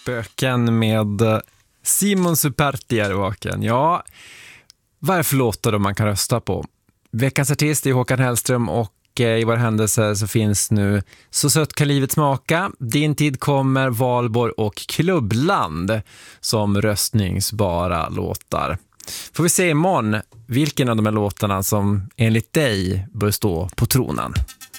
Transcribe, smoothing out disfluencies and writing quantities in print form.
Spöken med Simon Superti är vaken. Ja, vad är det för låtar man kan rösta på? Veckans artist är Håkan Hellström och i vår händelse så finns nu Så sött kan livet smaka, Din tid kommer, Valborg och Klubbland som röstningsbara låtar. Får vi se imorgon vilken av de här låtarna som enligt dig bör stå på tronen.